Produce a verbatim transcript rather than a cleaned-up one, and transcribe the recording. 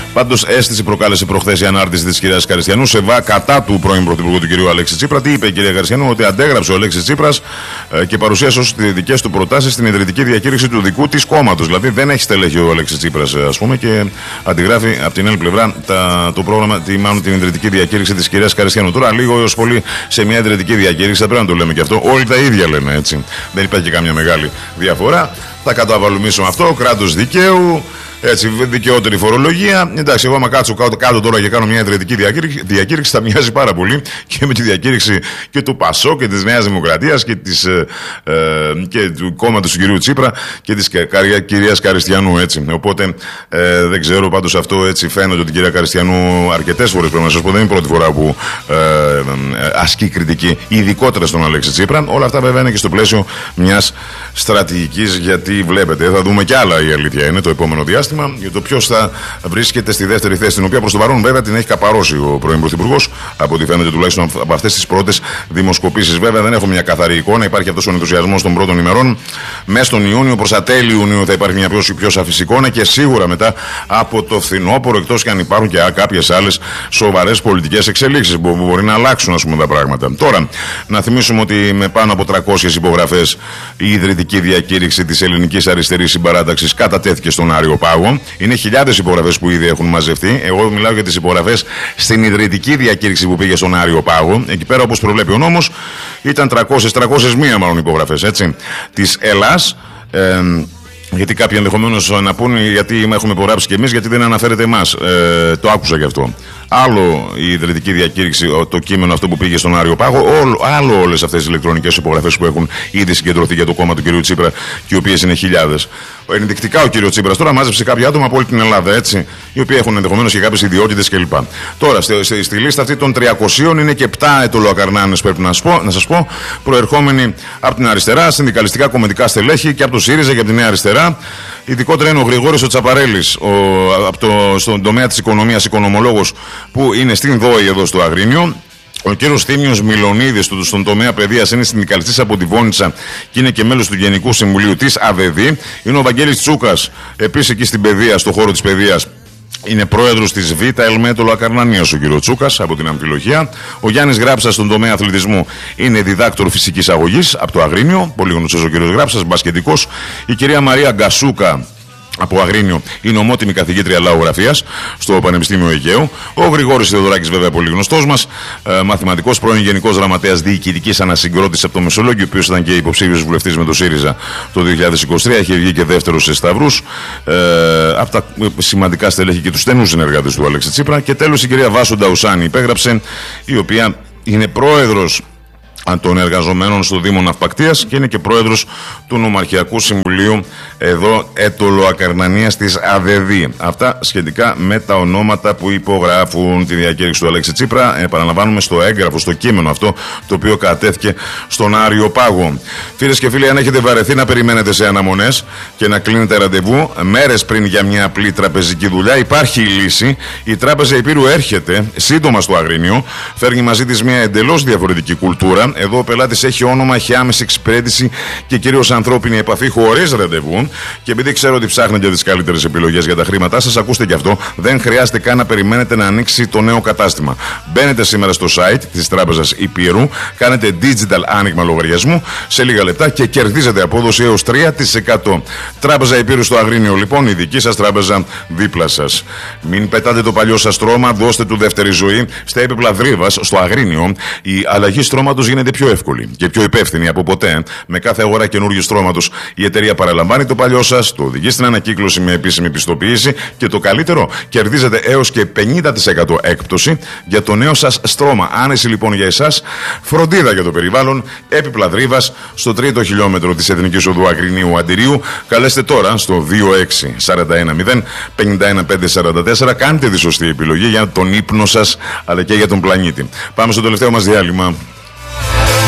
Πάντως, αίσθηση προκάλεσε προχθές η ανάρτηση της κυρίας Καριστιανού σε βά κατά του πρώην Πρωθυπουργού του κυρίου Αλέξη Τσίπρα. Τι είπε η κυρία Καριστιανού? Ότι αντέγραψε ο Αλέξης Τσίπρας ε, και παρουσίασε ως δικές του προτάσεις στην ιδρυτική διακήρυξη του δικού της κόμματος. Δηλαδή, δεν έχει στελέχη ο Αλέξης Τσίπρας, ας πούμε, και αντιγράφει από την άλλη πλευρά τα, το πρόγραμμα, τη, μάλλον την ιδρυτική διακήρυξη της κυρίας Καριστιανού. Τώρα, λίγο έως πολύ σε μια ιδρυτική διακήρυξη, θα πρέπει να το λέμε και αυτό. Όλοι τα ίδια λένε, έτσι. Δεν υπάρχει και κάμια μεγάλη διαφορά. Θα καταβαλουμίσουμε αυτό, κράτος δικαίου, έτσι, δικαιότερη φορολογία. Εντάξει, εγώ άμα κάτσω κάτω, κάτω τώρα και κάνω μια ιδρυτική διακήρυξη, διακήρυξη, θα μοιάζει πάρα πολύ και με τη διακήρυξη και του ΠΑΣΟ και της Νέας Δημοκρατίας και, της, ε, ε, και του κόμματος του κυρίου Τσίπρα και της κυρίας Καριστιανού, έτσι. Οπότε ε, δεν ξέρω, πάντως αυτό έτσι φαίνεται ότι η κυρία Καριστιανού αρκετές φορές, πρέπει να σας πω, δεν είναι η πρώτη φορά που ε, ε, ασκεί κριτική, ειδικότερα στον Αλέξη Τσίπρα. Όλα αυτά βέβαια είναι και στο πλαίσιο μιας στρατηγικής, γιατί βλέπετε, θα δούμε κι άλλα, η αλήθεια είναι, το επόμενο διάστημα, για το ποιος θα βρίσκεται στη δεύτερη θέση, την οποία προς το παρόν βέβαια την έχει καπαρώσει ο πρώην Πρωθυπουργός, από ό,τι φαίνεται τουλάχιστον από αυτές τις πρώτες δημοσκοπήσεις. Βέβαια δεν έχω μια καθαρή εικόνα, υπάρχει αυτός ο ενθουσιασμός των πρώτων ημερών. Μέσα στον Ιούνιο, προς τα τέλη Ιουνίου, θα υπάρχει μια πιο, πιο σαφής εικόνα και σίγουρα μετά από το φθινόπωρο, εκτός και αν υπάρχουν και κάποιες άλλες σοβαρές πολιτικές εξελίξεις που μπορεί να αλλάξουν, ας πούμε, τα πράγματα. Τώρα, να θυμίσουμε ότι με πάνω από τριακόσιες υπογραφές η ιδρυτική διακήρυξη της Ελληνικής Αριστερής Συμπαράταξης κατατέθηκε στον Άριο Πάγο. Είναι χιλιάδες υπογραφές που ήδη έχουν μαζευτεί. Εγώ μιλάω για τις υπογραφές στην ιδρυτική διακήρυξη που πήγε στον Άριο Πάγο. Εκεί πέρα, όπως προβλέπει ο νόμος, ήταν τριακόσιες, τριακόσιες μία μάλλον υπογραφές, έτσι, της Ελλάς. Ε, γιατί κάποιοι ενδεχομένως να πούνε γιατί έχουμε υπογράψει και εμείς, γιατί δεν αναφέρεται εμάς. Ε, το άκουσα γι' αυτό. Άλλο η ιδρυτική διακήρυξη, το κείμενο αυτό που πήγε στον Άριο Πάγο, όλο, άλλο όλες αυτές τις ηλεκτρονικές υπογραφές που έχουν ήδη συγκεντρωθεί για το κόμμα του κ. Τσίπρα και οι οποίες είναι χιλιάδες. Ενδεικτικά ο κ. Τσίπρας τώρα μάζεψε κάποια άτομα από όλη την Ελλάδα, έτσι, οι οποίοι έχουν ενδεχομένως και κάποιες ιδιότητες κλπ. Τώρα, στη, στη, στη λίστα αυτή των τριακοσίων είναι και επτά ετωλοακαρνάνες, πρέπει να σας πω, να σας πω, προερχόμενοι από την αριστερά, συνδικαλιστικά κομματικά στελέχη και από το ΣΥΡΙΖΑ και από τη Νέα Αριστερά. Ειδικότερα είναι ο Γρηγόρης ο Τσαπαρέλης, ο, από το, στον τομέα της οικονομίας, οικονομολόγος, που είναι στην ΔΟΗ εδώ στο Αγρίνιο. Ο κύριος Θήμιος Μιλονίδης, στον τομέα παιδείας, είναι συνδικαλιστής από τη Βόνιτσα και είναι και μέλος του Γενικού Συμβουλίου της ΑΔΕΔ. Είναι ο Βαγγέλης Τσούκας, επίσης εκεί στην παιδεία, στον χώρο της παιδείας. Είναι πρόεδρος της Β' Ελμέτωλο Ακαρνανίας ο κ. Τσούκας από την Αμφιλοχία. Ο Γιάννης Γράψας στον τομέα αθλητισμού είναι διδάκτορ φυσικής αγωγής από το Αγρίνιο. Πολύ γνωστός ο κ. Γράψας, μπασκετικός. Η κυρία Μαρία Γκασούκα από Αγρίνιο είναι ομότιμη καθηγήτρια λαογραφίας στο Πανεπιστήμιο Αιγαίου. Ο Γρηγόρης Θεοδωράκης, βέβαια πολύ γνωστός μας, ε, μαθηματικός, πρώην Γενικός Γραμματέας Διοικητικής Ανασυγκρότησης από το Μεσολόγγιο, ο οποίος ήταν και υποψήφιος βουλευτής με το ΣΥΡΙΖΑ το δύο χιλιάδες είκοσι τρία, είχε βγει και δεύτερος σε Σταυρούς, ε, από τα σημαντικά στελέχη και τους στενούς συνεργάτες του Αλέξη Τσίπρα. Και τέλος η κυρία Βάσου Νταουσάνη υπέγραψε, η οποία είναι πρόεδρος των εργαζομένων στο Δήμο Ναυπακτίας και είναι και πρόεδρος του Νομαρχιακού Συμβουλίου εδώ Ετωλοακαρνανίας της ΑΔΕΔ. Αυτά σχετικά με τα ονόματα που υπογράφουν τη διακήρυξη του Αλέξη Τσίπρα. Επαναλαμβάνουμε στο έγγραφο, στο κείμενο αυτό, το οποίο κατέθηκε στον Άριο Πάγο. Φίλες και φίλοι, αν έχετε βαρεθεί να περιμένετε σε αναμονές και να κλείνετε ραντεβού μέρες πριν για μια απλή τραπεζική δουλειά, υπάρχει η λύση. Η Τράπεζα Υπήρου έρχεται σύντομα στο Αγρίνιο, φέρνει μαζί της μια εντελώς διαφορετική κουλτούρα. Εδώ ο πελάτης έχει όνομα, έχει άμεση εξυπηρέτηση και κυρίως ανθρώπινη επαφή χωρίς ραντεβού. Και επειδή ξέρω ότι ψάχνετε τις καλύτερες επιλογές για τα χρήματά σας, ακούστε και αυτό. Δεν χρειάζεται καν να περιμένετε να ανοίξει το νέο κατάστημα. Μπαίνετε σήμερα στο site της Τράπεζας Υπήρου, κάνετε digital άνοιγμα λογαριασμού σε λίγα λεπτά και κερδίζετε απόδοση έως τρία τοις εκατό. Τράπεζα Υπήρου στο Αγρίνιο, λοιπόν, η δική σας τράπεζα δίπλα σας. Μην πετάτε το παλιό σας στρώμα, δώστε του δεύτερη ζωή. Στα έπιπλα Δρύβας, στο Αγρίνιο, η αλλαγή στρώματος γίνεται πιο εύκολη και πιο υπεύθυνη από ποτέ. Με κάθε αγορά καινούριου στρώματος, η εταιρεία παραλαμβάνει το παλιό σας, το οδηγεί στην ανακύκλωση με επίσημη πιστοποίηση και το καλύτερο, κερδίζετε έως και πενήντα τοις εκατό έκπτωση για το νέο σας στρώμα. Άνεση λοιπόν για εσάς, φροντίδα για το περιβάλλον, έπιπλα Δρύβας, στο τρίτο χιλιόμετρο της Εθνικής Οδού Αγρινίου Αντιρίου. Καλέστε τώρα στο δύο έξι τέσσερα ένα μηδέν πέντε ένα πέντε τέσσερα τέσσερα. Κάντε τη σωστή επιλογή για τον ύπνο σας αλλά και για τον πλανήτη. Πάμε στο τελευταίο μας διάλειμμα.